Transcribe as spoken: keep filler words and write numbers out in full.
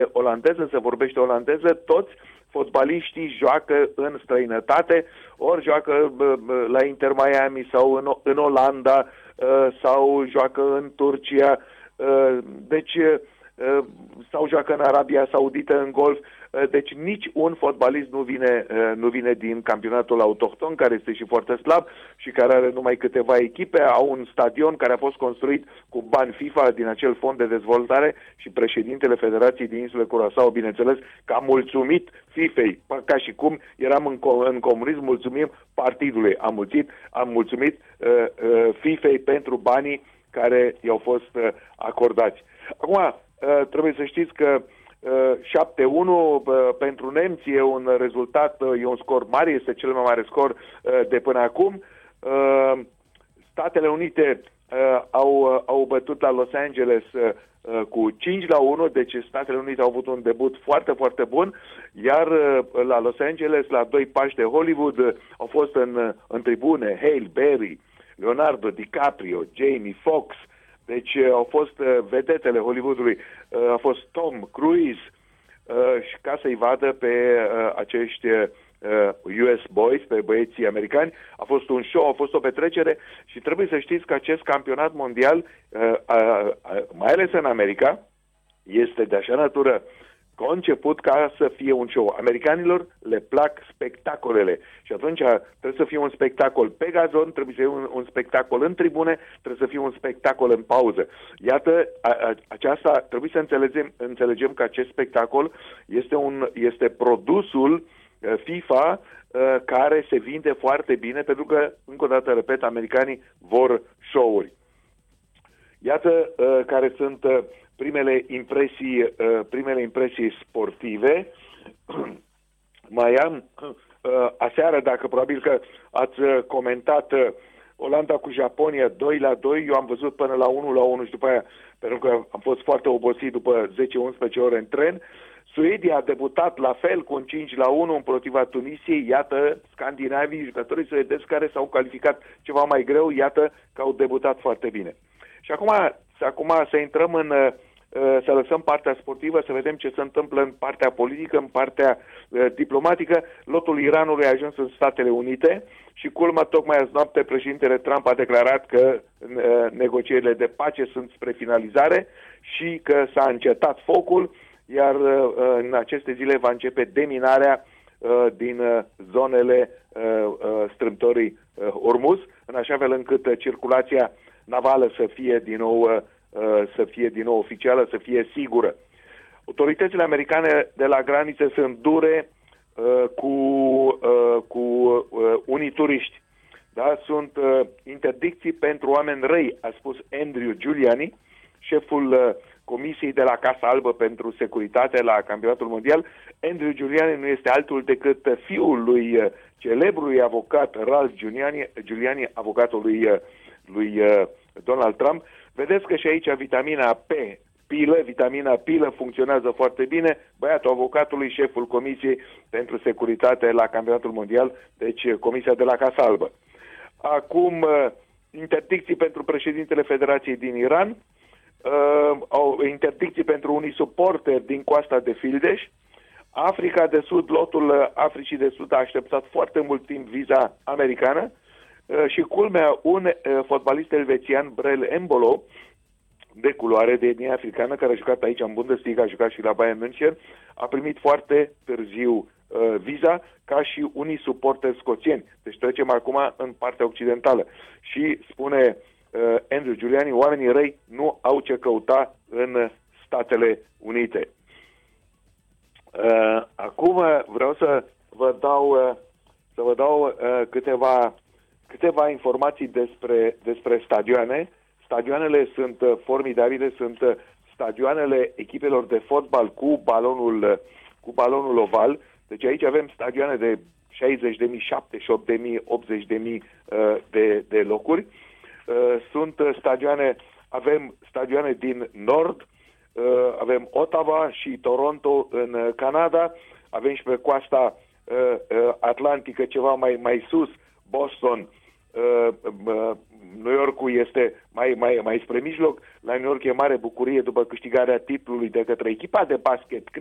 olandeză, se vorbește olandeză, toți fotbaliștii joacă în străinătate, ori joacă la Inter Miami sau în, în Olanda sau joacă în Turcia, deci sau joacă în Arabia Saudită în golf. Deci nici un fotbalist nu vine, nu vine din campionatul autohton, care este și foarte slab și care are numai câteva echipe, au un stadion care a fost construit cu bani FIFA din acel fond de dezvoltare și președintele Federației din Insule Curaçao, bineînțeles, că a mulțumit FIFA-i, ca și cum eram în, în comunism, mulțumim partidului, am mulțumit, am mulțumit uh, uh, FIFA-i pentru banii care i-au fost uh, acordați. Acum, uh, trebuie să știți că șapte unu pentru nemți e un rezultat, e un scor mare, este cel mai mare scor de până acum. Statele Unite au, au bătut la Los Angeles cu cinci la unu, deci Statele Unite au avut un debut foarte, foarte bun, iar la Los Angeles, la doi pași de Hollywood, au fost în, în tribune Halle Berry, Leonardo DiCaprio, Jamie Foxx. Deci au fost uh, vedetele Hollywoodului, uh, a fost Tom Cruise, uh, și ca să-i vadă pe uh, acești uh, U S boys, pe băieții americani, a fost un show, a fost o petrecere și trebuie să știți că acest campionat mondial, uh, uh, uh, mai ales în America, este de așa natură conceput ca să fie un show. Americanilor le plac spectacolele și atunci trebuie să fie un spectacol pe gazon, trebuie să fie un, un spectacol în tribune, trebuie să fie un spectacol în pauză. Iată, a, a, aceasta, trebuie să înțelegem, înțelegem că acest spectacol este, un, este produsul uh, FIFA uh, care se vinde foarte bine pentru că, încă o dată, repet, americanii vor show-uri. Iată uh, care sunt uh, primele impresii, uh, primele impresii sportive. Mai am uh, aseară, dacă probabil că ați uh, comentat uh, Olanda cu Japonia doi la doi, eu am văzut până la unu la unu și după aia, pentru că am fost foarte obosit după zece unsprezece ore în tren. Suedia a debutat la fel cu un cinci la unu împotriva Tunisiei. Iată, scandinavii, jucătorii suedezi care s-au calificat ceva mai greu, iată că au debutat foarte bine. Și acum, acum să intrăm în, să lăsăm partea sportivă, să vedem ce se întâmplă în partea politică, în partea diplomatică. Lotul Iranului a ajuns în Statele Unite și culmea, tocmai azi noapte, președintele Trump a declarat că negocierile de pace sunt spre finalizare și că s-a încetat focul, iar în aceste zile va începe deminarea din zonele strâmtorii Hormuz, în așa fel încât circulația navală să fie din nou să fie din nou oficială, să fie sigură. Autoritățile americane de la granițe sunt dure uh, cu, uh, cu uh, unii turiști. Da? Sunt uh, interdicții pentru oameni răi, a spus Andrew Giuliani, șeful uh, Comisiei de la Casa Albă pentru Securitate la Campionatul Mondial. Andrew Giuliani nu este altul decât fiul lui uh, celebrului avocat Ralph Giuliani, Giuliani avocatul lui, uh, lui uh, Donald Trump. Vedeți că și aici vitamina P, pilă, vitamina pilă funcționează foarte bine. Băiatul avocatului, șeful Comisiei pentru Securitate la Campionatul Mondial, deci Comisia de la Casa Albă. Acum, interdicții pentru președintele Federației din Iran, interdicții pentru unii suporteri din coasta de Fildeș. Africa de Sud, lotul Africii de Sud a așteptat foarte mult timp viza americană. Și culmea, un uh, fotbalist elvețian, Brel Embolo, de culoare de etnie africană, care a jucat aici în Bundesliga, a jucat și la Bayern München, a primit foarte târziu uh, viza, ca și unii suporteri scoțieni. Deci trecem acum în partea occidentală. Și spune uh, Andrew Giuliani, oamenii răi nu au ce căuta în Statele Unite. Uh, acum vreau să vă dau, uh, să vă dau uh, câteva Câteva informații despre, despre stadioane. Stadioanele sunt formidabile, sunt stadioanele echipelor de fotbal cu balonul, cu balonul oval. Deci aici avem stadioane de șaizeci de mii, șaptezeci și opt de mii, optzeci de mii de, de locuri. Sunt stadioane, avem stadioane din nord, avem Ottawa și Toronto în Canada, avem și pe coasta atlantică ceva mai, mai sus, Boston, New Yorkul este mai, mai, mai spre mijloc. La New York e mare bucurie după câștigarea titlului de către echipa de basket